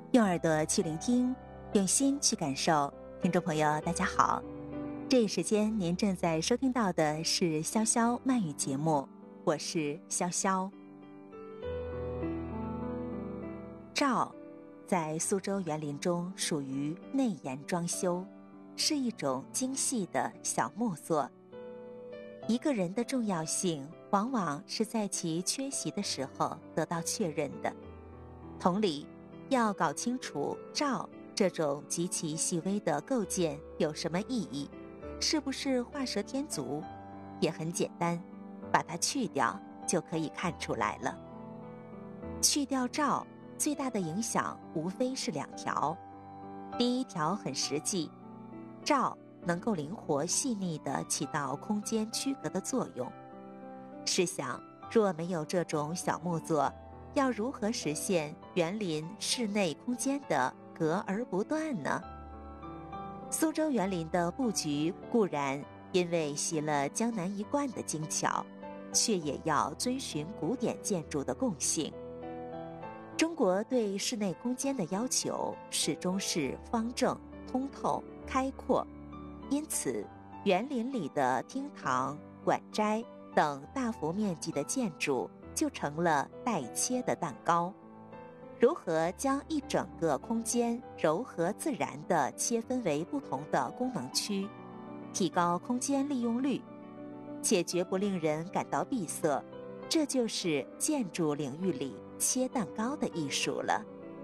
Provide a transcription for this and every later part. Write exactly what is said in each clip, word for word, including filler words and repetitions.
用耳朵去聆听，用心去感受。听众朋友大家好，这一时间您正在收听到的是潇潇慢语节目，我是潇潇。赵在苏州园林中属于内檐装修，是一种精细的小木作。一个人的重要性往往是在其缺席的时候得到确认的。同理，要搞清楚赵这种极其细微的构件有什么意义，是不是画蛇添足，也很简单，把它去掉就可以看出来了。去掉赵最大的影响无非是两条。第一条很实际，赵能够灵活细腻地起到空间区隔的作用。试想，若没有这种小木作，要如何实现园林室内空间的隔而不断呢？苏州园林的布局固然因为习了江南一贯的精巧，却也要遵循古典建筑的共性。中国对室内空间的要求始终是方正、通透、开阔，因此园林里的厅堂、馆斋等大幅面积的建筑就成了待切的蛋糕。如何将一整个空间柔和自然地切分为不同的功能区，提高空间利用率，且绝不令人感到闭塞，这就是建筑领域里切蛋糕的艺术了。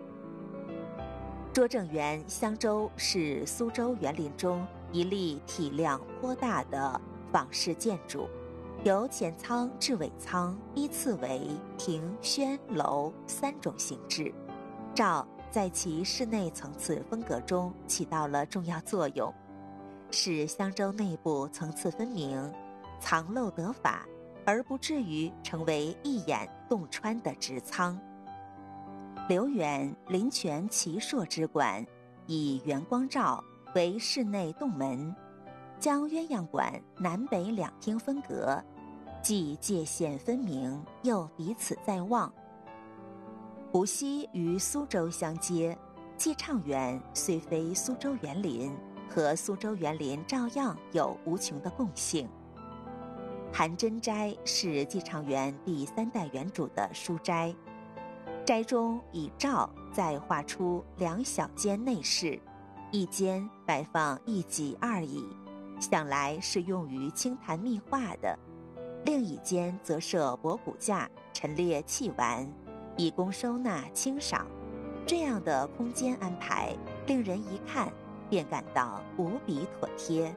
拙政园香洲是苏州园林中一例体量颇大的仿式建筑，由前舱至尾舱依次为亭、轩、楼三种形制。赵在其室内层次风格中起到了重要作用，使香洲内部层次分明，藏漏得法，而不至于成为一眼洞穿的直舱。刘远林泉奇硕之馆以圆光照为室内洞门，将鸳鸯馆南北两厅分隔，既界限分明，又彼此在望。无锡与苏州相接，寄畅园虽非苏州园林，和苏州园林照样有无穷的共性。韩真斋是寄畅园第三代园主的书斋，斋中以赵再画出两小间内室，一间摆放一几二椅，想来是用于清谈密画的，另一间则设博古架，陈列器玩，以供收纳清赏。这样的空间安排，令人一看便感到无比妥帖。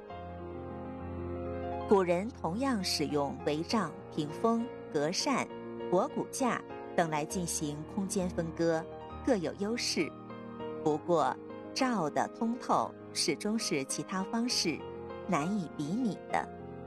古人同样使用帷帐、屏风、隔扇、博古架等来进行空间分割，各有优势。不过赵的通透始终是其他方式难以比拟的。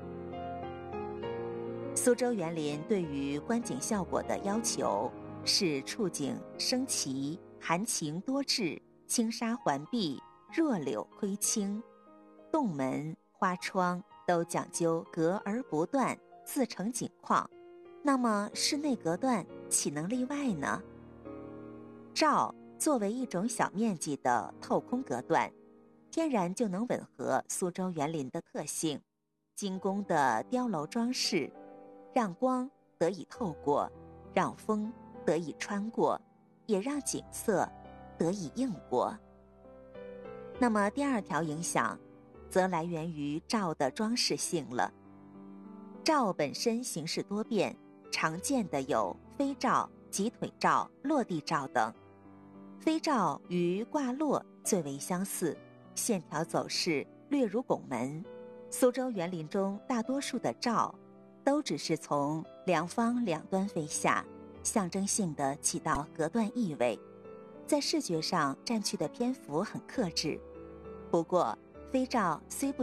苏州园林对于观景效果的要求是触景生奇，含情多致，轻纱环壁，弱柳窥青，洞门、花窗都讲究隔而不断，自成景况。那么室内隔断岂能例外呢？赵作为一种小面积的透空隔断，天然就能吻合苏州园林的特性。精工的碉楼装饰，让光得以透过，让风得以穿过，也让景色得以映过。那么第二条影响则来源于赵的装饰性了。赵本身形式多变，常见的有飞赵、挤腿赵、落地赵等。飞赵与挂落最为相似，线条走势略如拱门。苏州园林中大多数的赵都只是从两方两端飞下，象征性的起到隔断意味，在视觉上占据的篇幅很克制。不过飞赵虽不